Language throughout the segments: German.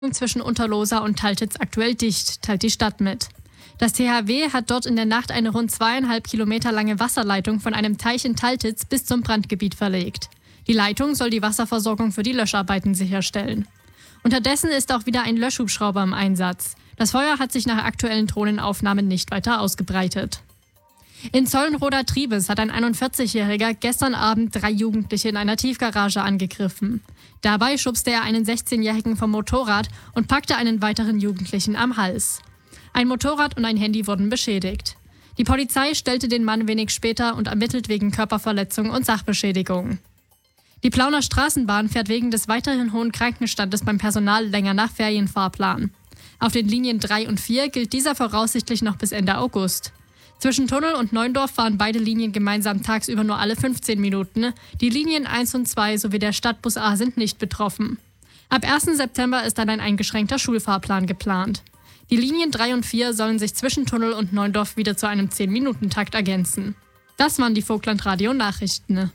Zwischen Unterlohsa und Taltitz aktuell dicht, teilt die Stadt mit. Das THW hat dort in der Nacht eine rund 2,5 Kilometer lange Wasserleitung von einem Teich in Taltitz bis zum Brandgebiet verlegt. Die Leitung soll die Wasserversorgung für die Löscharbeiten sicherstellen. Unterdessen ist auch wieder ein Löschhubschrauber im Einsatz. Das Feuer hat sich nach aktuellen Drohnenaufnahmen nicht weiter ausgebreitet. In Zollenroda Triebes hat ein 41-Jähriger gestern Abend 3 Jugendliche in einer Tiefgarage angegriffen. Dabei schubste er einen 16-Jährigen vom Motorrad und packte einen weiteren Jugendlichen am Hals. Ein Motorrad und ein Handy wurden beschädigt. Die Polizei stellte den Mann wenig später und ermittelt wegen Körperverletzung und Sachbeschädigung. Die Plauner Straßenbahn fährt wegen des weiterhin hohen Krankenstandes beim Personal länger nach Ferienfahrplan. Auf den Linien 3 und 4 gilt dieser voraussichtlich noch bis Ende August. Zwischen Tunnel und Neundorf fahren beide Linien gemeinsam tagsüber nur alle 15 Minuten. Die Linien 1 und 2 sowie der Stadtbus A sind nicht betroffen. Ab 1. September ist dann ein eingeschränkter Schulfahrplan geplant. Die Linien 3 und 4 sollen sich zwischen Tunnel und Neundorf wieder zu einem 10-Minuten-Takt ergänzen. Das waren die Vogtland-Radio-Nachrichten.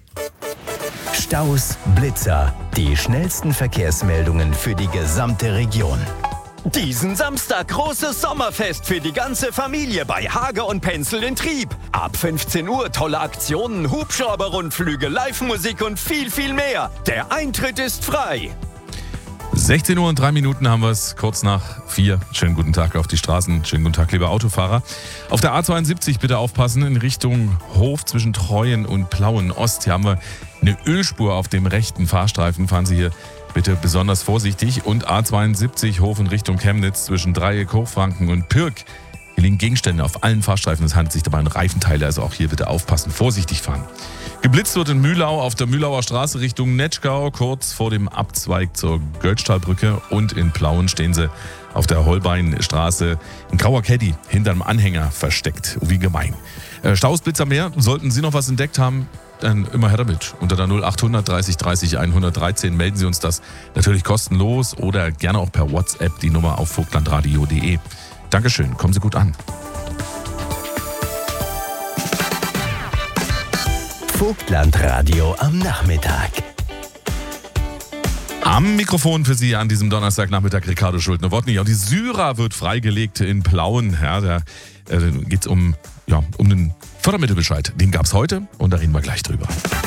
Staus, Blitzer, die schnellsten Verkehrsmeldungen für die gesamte Region. Diesen Samstag großes Sommerfest für die ganze Familie bei Hager und Penzel in Trieb. Ab 15 Uhr tolle Aktionen, Hubschrauber-Rundflüge, Live-Musik und viel, viel mehr. Der Eintritt ist frei. 16 Uhr und 3 Minuten haben wir es, kurz nach 4. Schönen guten Tag auf die Straßen, schönen guten Tag, liebe Autofahrer. Auf der A72 bitte aufpassen, in Richtung Hof zwischen Treuen und Plauen Ost. Hier haben wir eine Ölspur auf dem rechten Fahrstreifen. Fahren Sie hier bitte besonders vorsichtig. Und A72 Hof in Richtung Chemnitz zwischen Dreieck, Hochfranken und Pirk. Hier liegen Gegenstände auf allen Fahrstreifen. Es handelt sich dabei um Reifenteile, also auch hier bitte aufpassen, vorsichtig fahren. Geblitzt wird in Mühlau auf der Mühlauer Straße Richtung Netschgau, kurz vor dem Abzweig zur Göltztalbrücke. Und in Plauen stehen sie auf der Holbeinstraße ein grauer Caddy hinterm Anhänger versteckt. Wie gemein. Staus, Blitzer mehr. Sollten Sie noch was entdeckt haben, dann immer her damit. Unter der 0800 30 30 113 melden Sie uns das natürlich kostenlos oder gerne auch per WhatsApp die Nummer auf vogtlandradio.de. Dankeschön, kommen Sie gut an. Vogtlandradio am Nachmittag. Am Mikrofon für Sie an diesem Donnerstagnachmittag Ricardo Schulte-Nowotny. Und die Syra wird freigelegt in Plauen. Ja, da geht es um den Fördermittelbescheid. Den gab es heute und da reden wir gleich drüber.